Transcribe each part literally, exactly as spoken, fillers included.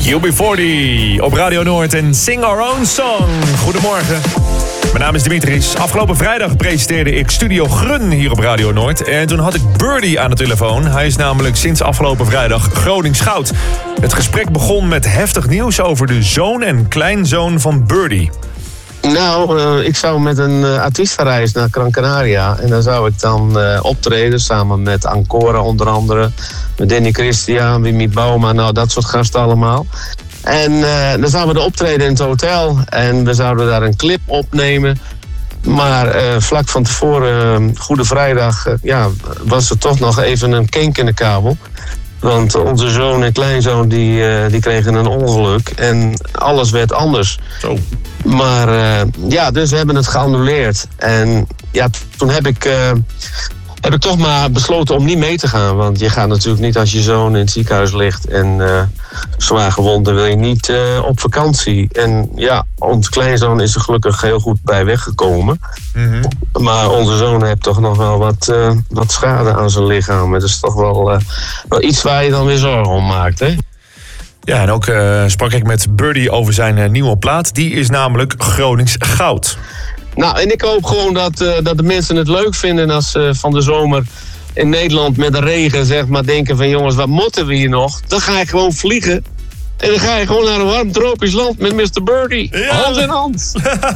U B veertig op Radio Noord en Sing Our Own Song. Goedemorgen. Mijn naam is Dimitris. Afgelopen vrijdag presenteerde ik Studio Grun hier op Radio Noord. En toen had ik Birdie aan de telefoon. Hij is namelijk sinds afgelopen vrijdag Gronings goud. Het gesprek begon met heftig nieuws over de zoon en kleinzoon van Birdie. Nou, uh, ik zou met een uh, artiestenreis naar Gran Canaria. En dan zou ik dan uh, optreden samen met Ancora onder andere. Met Danny Christian, Wimmy Bauma, nou dat soort gasten allemaal. En uh, dan zouden we de optreden in het hotel. En we zouden daar een clip opnemen. Maar uh, vlak van tevoren, uh, Goede Vrijdag, uh, ja, was er toch nog even een kink in de kabel. Want onze zoon en kleinzoon die, uh, die kregen een ongeluk. En alles werd anders. Zo. Maar uh, ja, dus we hebben het geannuleerd. En ja, toen heb ik, uh, heb ik toch maar besloten om niet mee te gaan. Want je gaat natuurlijk niet als je zoon in het ziekenhuis ligt en uh, zwaar gewond, dan wil je niet uh, op vakantie. En ja, onze kleinzoon is er gelukkig heel goed bij weggekomen. Mm-hmm. Maar onze zoon heeft toch nog wel wat, uh, wat schade aan zijn lichaam. Het is toch wel, uh, wel iets waar je dan weer zorgen om maakt, hè? Ja, en ook uh, sprak ik met Birdie over zijn uh, nieuwe plaat. Die is namelijk Gronings goud. Nou, en ik hoop gewoon dat, uh, dat de mensen het leuk vinden als uh, van de zomer in Nederland met de regen zeg maar denken van jongens, wat moeten we hier nog? Dan ga ik gewoon vliegen. En dan ga je gewoon naar een warm tropisch land met mister Birdie. Ja. Hand in hand.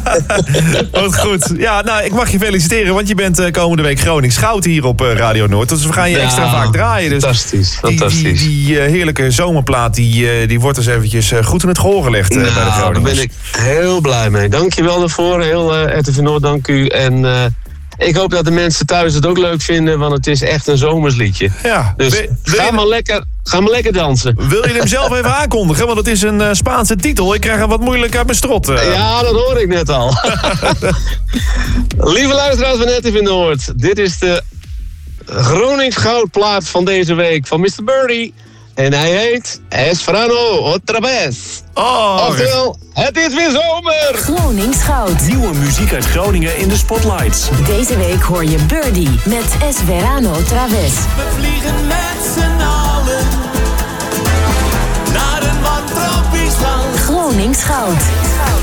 Wat goed. Ja, nou, ik mag je feliciteren, want je bent uh, komende week Gronings goud hier op uh, Radio Noord. Dus we gaan je ja, extra vaak draaien. Dus fantastisch, die, fantastisch. Die, die uh, heerlijke zomerplaat, die, uh, die wordt dus eventjes uh, goed in het gehoor gelegd uh, nou, bij de Groningers. Daar ben ik heel blij mee. Dank je wel daarvoor. Heel uh, R T V Noord, dank u. En uh, ik hoop dat de mensen thuis het ook leuk vinden, want het is echt een zomersliedje. Ja. Dus wil, wil ga, je... maar lekker, ga maar lekker dansen. Wil je hem zelf even aankondigen? Want het is een uh, Spaanse titel. Ik krijg hem wat moeilijk uit mijn strot. Uh. Ja, dat hoor ik net al. Lieve luisteraars van R T V Noord. Dit is de Gronings goudplaat van deze week van mister Birdie. En hij heet Es Verano Otra Vez. Oh, Oftewel, het is weer zomer. Gronings goud. Nieuwe muziek uit Groningen in de spotlights. Deze week hoor je Birdie met Es Verano Otra Vez. We vliegen met z'n allen naar een warm tropisch land. Gronings goud.